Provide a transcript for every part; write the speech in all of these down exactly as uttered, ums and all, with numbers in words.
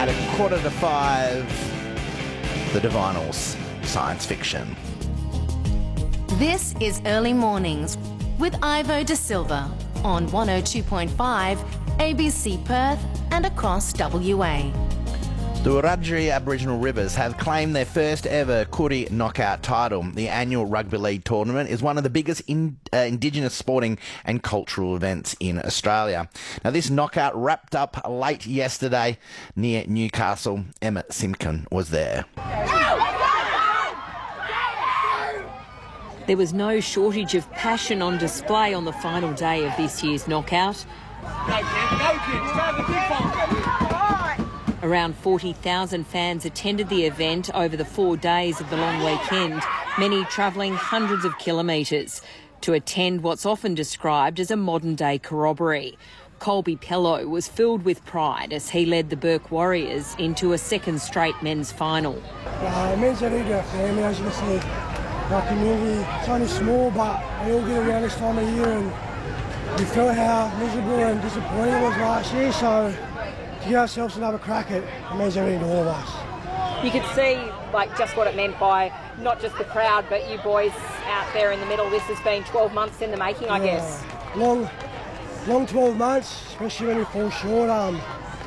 At a quarter to five, the Divinals, science fiction. This is Early Mornings with Ivo De Silva on one oh two point five A B C Perth and across W A. The Wiradjuri Aboriginal Rivers have claimed their first ever Koori Knockout title. The annual rugby league tournament is one of the biggest in, uh, Indigenous sporting and cultural events in Australia. Now, this knockout wrapped up late yesterday near Newcastle. Emmett Simpkin was there. There was no shortage of passion on display on the final day of this year's knockout. Around forty thousand fans attended the event over the four days of the long weekend, many travelling hundreds of kilometres to attend what's often described as a modern-day corroboree. Colby Pello was filled with pride as he led the Burke Warriors into a second straight men's final. Uh, it means everything to our family, as you can see. Our community, it's only small, but we all get around this time of year, and we felt how miserable and disappointing it was last year, so to give ourselves another crack at it, it means everything to all of us. You could see like just what it meant by not just the crowd, but you boys out there in the middle. This has been twelve months in the making, I yeah, guess. Long, long twelve months, especially when you fall short. Um,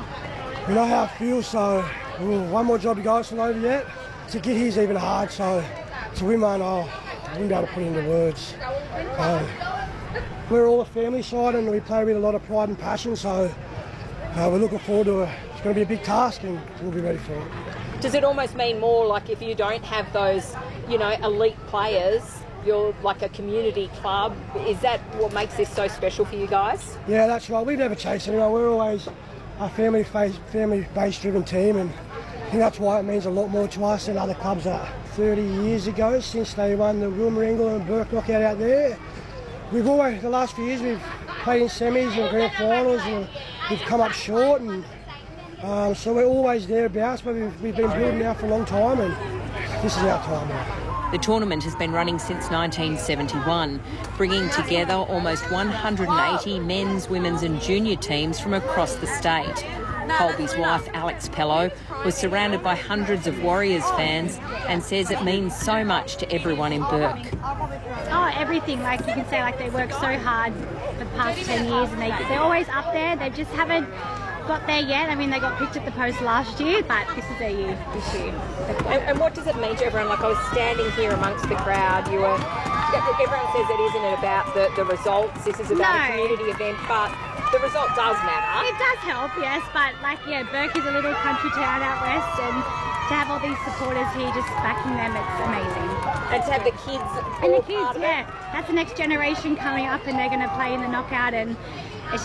we know how it feels, so ooh, one more job to go. It's not over yet. To get here is even hard, so to win one, oh, I wouldn't be able to put it into words. Uh, we're all a family side, and we play with a lot of pride and passion, so Uh, we're looking forward to it. It's going to be a big task, and we'll be ready for it. Does it almost mean more like if you don't have those, you know, elite players, you're like a community club? Is that what makes this so special for you guys? Yeah, that's right. We've never chased anyone. We're always a family family-based driven team, and I think that's why it means a lot more to us than other clubs that thirty years ago, since they won the Wilmaringal and Burke Knockout out there. We've always, the last few years, we've played in semis and grand finals, and we've come up short, and um, so we're always thereabouts, but we've, we've been building now for a long time, and this is our time now. The tournament has been running since nineteen seventy-one, bringing together almost one hundred eighty men's, women's and junior teams from across the state. Colby's wife, Alex Pello, was surrounded by hundreds of Warriors fans and says it means so much to everyone in Burke. Oh, everything. Like you can say, like they work so hard for the past ten years, and they, they're always up there. They just haven't got there yet. I mean, they got picked at the post last year, but this is their year this year. And, and what does it mean to everyone? Like I was standing here amongst the crowd, you were, everyone says it isn't about the, the results, this is about No. a community event, but the result does matter. It does help, yes, but like, yeah, Burke is a little country town out west, and to have all these supporters here just backing them, it's amazing. And to have the kids And the all kids, part of yeah, it. that's the next generation coming up, and they're going to play in the knockout, and it's